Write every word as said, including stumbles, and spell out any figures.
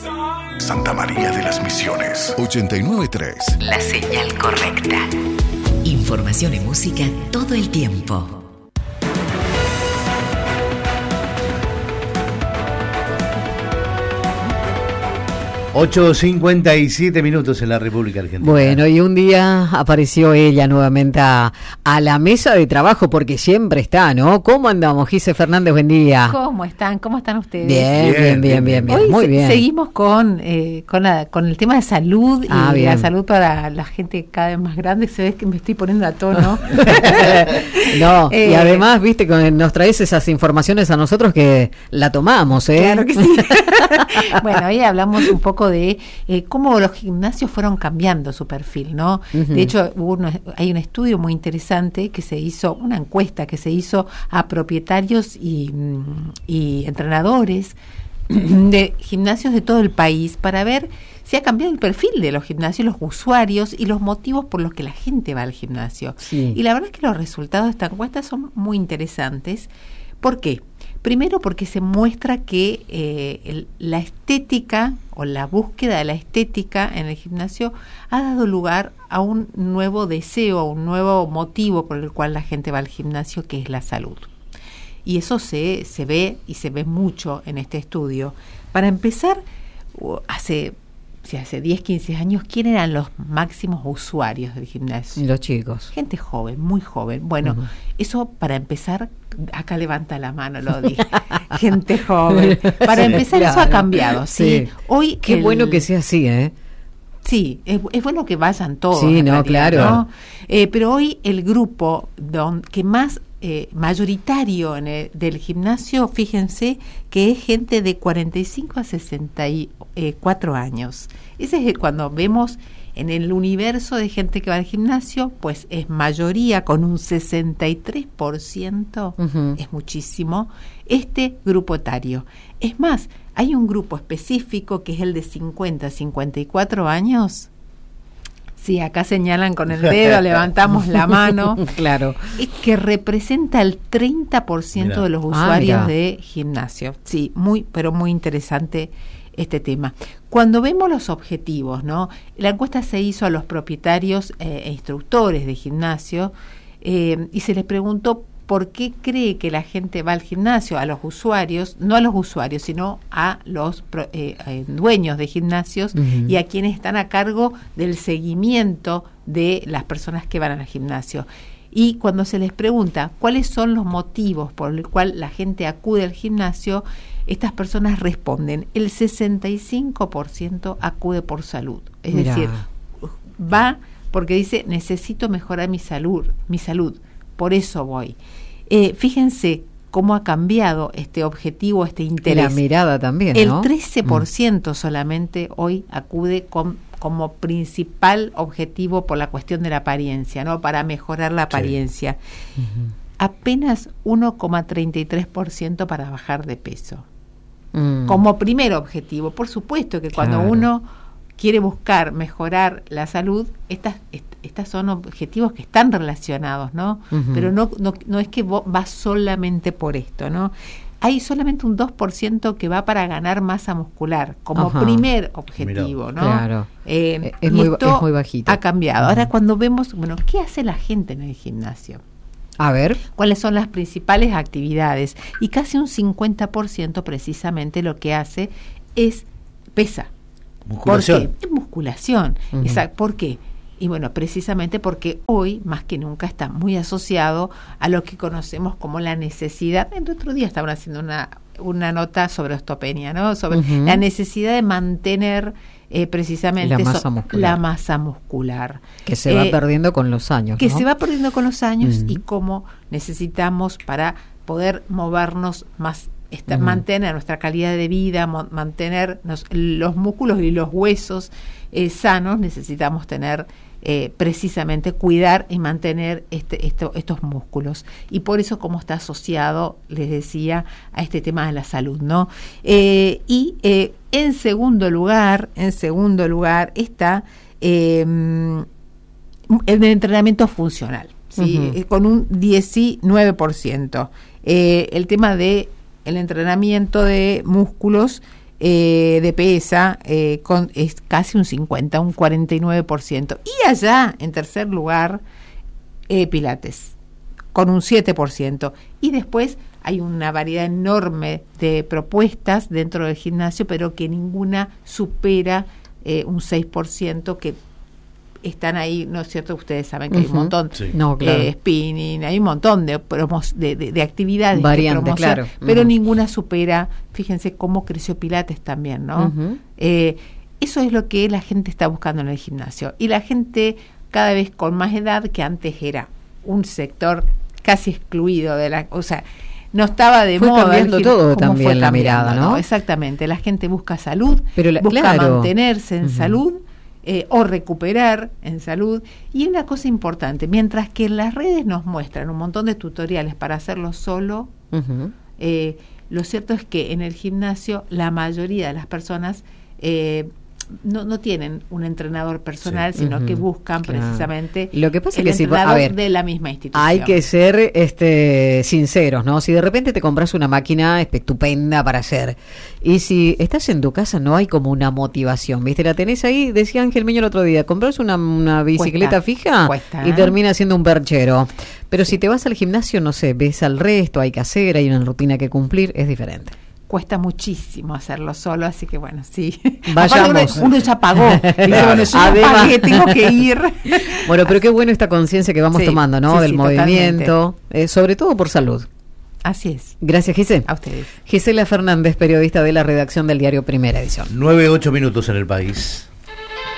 Santa María de las Misiones. ochenta y nueve punto tres. La señal correcta. Información y música todo el tiempo. ocho cincuenta y siete minutos en la República Argentina. Bueno, y un día apareció ella nuevamente a, a la mesa de trabajo, porque siempre está, ¿no? ¿Cómo andamos, Gise Fernández? Buen día. ¿Cómo están? ¿Cómo están ustedes? Bien, bien, bien, bien, bien. Hoy muy se- bien. seguimos con eh, con, la, con el tema de salud y Ah, bien. la salud para la gente cada vez más grande. Se ve que me estoy poniendo a tono. No, y Eh, además, viste, con- nos traes esas informaciones a nosotros que la tomamos, ¿eh? Claro que sí. Bueno, hoy hablamos un poco de eh, cómo los gimnasios fueron cambiando su perfil, ¿no? Ujú. De hecho, hubo uno- hay un estudio muy interesante que se hizo, una encuesta que se hizo a propietarios y, mm, y entrenadores de gimnasios de todo el país para ver si ha cambiado el perfil de los gimnasios, los usuarios y los motivos por los que la gente va al gimnasio. Sí. Y la verdad es que los resultados de esta encuesta son muy interesantes. ¿Por qué? Primero porque se muestra que eh, el- la estética o la búsqueda de la estética en el gimnasio ha dado lugar a un nuevo deseo, a un nuevo motivo por el cual la gente va al gimnasio, que es la salud. Y eso se, se ve y se ve mucho en este estudio. Para empezar, u- hace, si hace diez, quince años, ¿quién eran los máximos usuarios del gimnasio? Y los chicos. Gente joven, muy joven. Bueno, Ujú. eso para empezar, acá levanta la mano, lo dije. Gente joven. Para Sí, empezar, eso ha claro. cambiado, ¿sí? Sí. Hoy Qué el- bueno que sea así, ¿eh? Sí, es, es bueno que vayan todos. Sí, en no, realidad, claro. ¿no? Eh, pero hoy el grupo don, que más eh, mayoritario en el- del gimnasio, fíjense que es gente de cuarenta y cinco a sesenta y cuatro años. Ese es el- cuando vemos en el universo de gente que va al gimnasio, pues es mayoría con un sesenta y tres por ciento, Ujú. es muchísimo, este grupo etario. Es más, hay un grupo específico que es el de cincuenta a cincuenta y cuatro años. Sí, acá señalan con el dedo, levantamos la mano, Claro. eh, que representa el treinta por ciento Mirá. de los Ah, usuarios mirá. de gimnasio. Sí, muy, pero muy interesante este tema. Cuando vemos los objetivos, ¿no? La encuesta se hizo a los propietarios eh, e instructores de gimnasio eh, y se les preguntó por qué cree que la gente va al gimnasio, a los usuarios, no a los usuarios, sino a los pro- eh, eh, dueños de gimnasios Ujú. y a quienes están a cargo del seguimiento de las personas que van al gimnasio. Y cuando se les pregunta cuáles son los motivos por el cual la gente acude al gimnasio, estas personas responden, el sesenta y cinco por ciento acude por salud. Es Mirá. decir, va porque dice, necesito mejorar mi salud, mi salud, por eso voy. Eh, fíjense cómo ha cambiado este objetivo, este Y interés. la mirada también, El ¿no? trece por Mm. ciento solamente hoy acude con, como principal objetivo por la cuestión de la apariencia, ¿no? Para mejorar la apariencia. Ujú. Apenas uno coma treinta y tres por ciento para bajar de peso. Mm. Como primer objetivo. Por supuesto que cuando Claro. uno quiere buscar mejorar la salud, estas est- estas son objetivos que están relacionados, ¿no? Ujú. Pero no, no, no es que vos vas solamente por esto, ¿no? Hay solamente un dos por ciento que va para ganar masa muscular, como Ajá. primer objetivo, ¿no? Claro. Eh, Es y muy- esto es muy bajito. ha cambiado. Ujú. Ahora cuando vemos, bueno, ¿qué hace la gente en el gimnasio? A ver. ¿Cuáles son las principales actividades? Y casi un cincuenta por ciento precisamente lo que hace es pesa. Musculación. ¿Por qué? Es musculación. Ujú. Exacto. ¿Por qué? Y bueno, precisamente porque hoy, más que nunca, está muy asociado a lo que conocemos como la necesidad. El otro día estaban haciendo una, una nota sobre osteopenia, ¿no? Sobre Ujú. la necesidad de mantener eh, precisamente La masa so- muscular. la masa muscular. Que se va Eh, perdiendo con los años, que ¿no? se va perdiendo con los años Ujú. y cómo necesitamos para poder movernos más, esta- Ujú. mantener nuestra calidad de vida, mo- mantener nos- los músculos y los huesos eh, sanos, necesitamos tener eh, precisamente cuidar y mantener este, esto, estos músculos. Y por eso como está asociado, les decía, a este tema de la salud, ¿no? Eh, y eh, en segundo lugar, en segundo lugar está eh, el entrenamiento funcional, ¿sí? Ujú. Eh, con un diecinueve por ciento. Eh, el tema de el entrenamiento de músculos eh, de pesa, eh, con, es casi un cincuenta, un cuarenta y nueve por ciento. Y allá, en tercer lugar, eh, Pilates, con un siete por ciento. Y después hay una variedad enorme de propuestas dentro del gimnasio, pero que ninguna supera eh, un seis por ciento, que están ahí, ¿no es cierto? Ustedes saben que uh-huh. hay un montón sí. no, claro. de spinning, hay un montón de, promos, de, de, de actividades, variantes, de promoción, claro. pero uh-huh. ninguna supera, fíjense cómo creció Pilates también, ¿no? Uh-huh. Eh, eso es lo que la gente está buscando en el gimnasio. Y la gente cada vez con más edad, que antes era un sector casi excluido de la... O sea, no estaba de fue moda. Cambiando gim- todo también fue la mirada, ¿no? Exactamente. La gente busca salud, pero la, busca claro. mantenerse en uh-huh. salud, Eh, o recuperar en salud. Y una cosa importante, mientras que en las redes nos muestran un montón de tutoriales para hacerlo solo, uh-huh. eh, lo cierto es que en el gimnasio la mayoría de las personas eh, no, no tienen un entrenador personal, sí. sino uh-huh. que buscan claro. precisamente lo que pasa el es que entrenador si, a ver, de la misma institución. Hay que ser este sinceros, ¿no? Si de repente te compras una máquina estupenda para hacer, y si estás en tu casa no hay como una motivación, ¿viste? La tenés ahí, decía Ángel Meño el otro día, compras una, una bicicleta cuesta, fija cuesta, ¿eh? Y termina siendo un perchero. Pero sí. si te vas al gimnasio, no sé, ves al resto, hay que hacer, hay una rutina que cumplir, es diferente. Cuesta muchísimo hacerlo solo, así que bueno, sí. Vayamos. Uno, uno ya pagó. Dice, bueno, yo Además, pagué, tengo que ir. Bueno, pero qué bueno esta conciencia que vamos sí, tomando, ¿no? Sí, Del sí, movimiento, eh, sobre todo por salud. Así es. Gracias, Gise. A ustedes. Gisela Fernández, periodista de la redacción del diario Primera Edición. Nueve, ocho minutos en el país.